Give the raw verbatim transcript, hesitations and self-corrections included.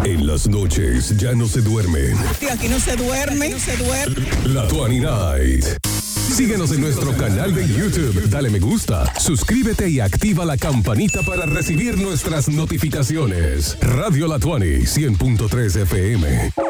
En las noches ya no se duermen. Sí, aquí no se duerme, no se duerme. La Tuani Night. Síguenos en nuestro canal de YouTube, dale me gusta, suscríbete y activa la campanita para recibir nuestras notificaciones. Radio La Tuani, cien punto tres F M.